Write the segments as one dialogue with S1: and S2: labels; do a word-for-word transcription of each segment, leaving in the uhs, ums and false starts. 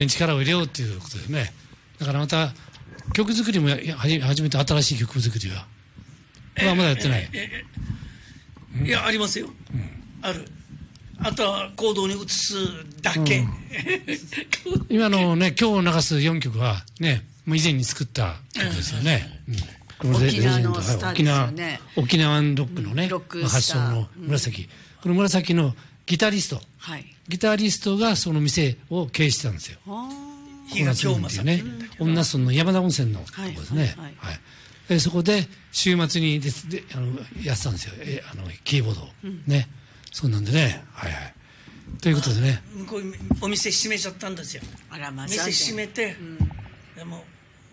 S1: 力を入れようっていうことですね。だからまた曲作りもや始めて、新しい曲作りはこれはまだやってない。
S2: えええいやありますよ、うん、ある。あとは行動に移すだけ、うん、
S1: 今のね今日流すよんきょくはねもう以前に作った曲ですよね、うん、
S3: 沖縄のスターですよね。
S1: 沖縄ロックのね、うん、発祥の紫、うん、この紫のギタリスト、はい、ギタリストがその店を経営してたんですよ。比嘉京正ね、恩納村の山田温泉のところですね。はいはいはい、そこで週末にでであのやってたんですよ、えあのキーボードを、うん、ね。そうなんでね、はいはい。ということでね。
S2: 向こうお店閉めちゃったんですよ。あらまあ、店閉めて、うん、でも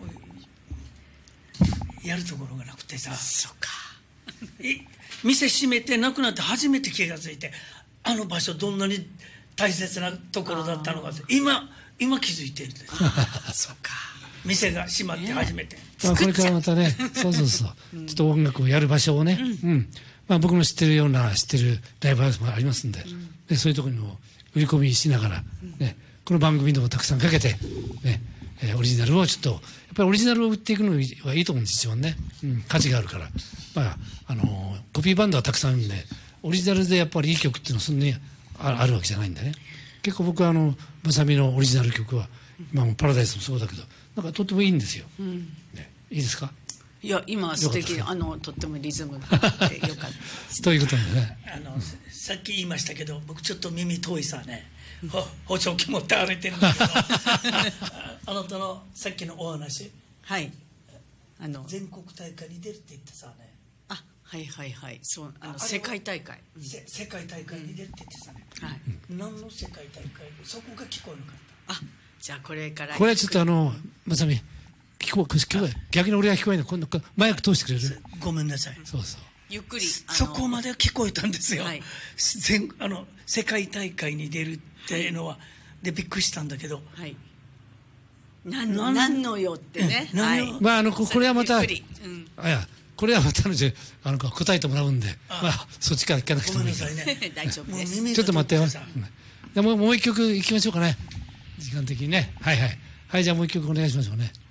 S2: やるところがなくてさ。
S3: そうか。
S2: 店閉めてなくなって初めて気がついて、あの場所どんなに大切なところだったのかって今今気づいてるんです。
S3: そうか。
S2: 店が閉まって初めて。
S1: まあこれからまたね、そうそうそう、うん、ちょっと音楽をやる場所をね、うん。うん、まあ、僕の知ってるような知ってるライブハウスもありますんで、うん、でそういうところにも売り込みしながら、ね、この番組でもたくさんかけて、ねえー、オリジナルをちょっとやっぱりオリジナルを売っていくのはいいと思うんですよね、うん、価値があるから、まああのー、コピーバンドはたくさんあるんでオリジナルでやっぱりいい曲っていうのはそんなにあるわけじゃないんでね。結構僕はあのまさみのオリジナル曲は今もパラダイスもそうだけどなんかとってもいいんですよ、うんね、いいですか。
S3: いや今素敵、あのとってもリズムがあってよかった。
S1: ということでね。
S2: あのさっき言いましたけど僕ちょっと耳遠いさね、補聴器持って歩いてるんだけどあなたのさっきのお話、
S3: はい、あの
S2: 全国大会に出るって言ってさね。
S3: あはいはいはい、そうあの世界大会、
S2: うん、世界大会に出るって言ってさね、うん、はい、何の世界大会そこが聞こえなかった。
S3: あじゃあこれから
S1: これはちょっとあのまさみ聞こえ聞こえ逆に俺が聞こえない。今度マイク通してくれる。
S2: ごめんなさい。
S1: そうそう。
S3: ゆっくり
S2: そこまで聞こえたんですよ。はい、全あの世界大会に出るっていうのは、はい、でびっくりしたんだけど。はい。
S3: なんのなんのよってね。
S1: はい。まああのこれはまた、うん、あやこれはまたのであの答えてもらうんで、あまあそっちから聞かなくてもいいから。
S3: ね、大丈夫です。
S1: ちょっと待ってよ。でももう一曲いきましょうかね。時間的にね。はいはいはいじゃあもう一曲お願いしましょうね。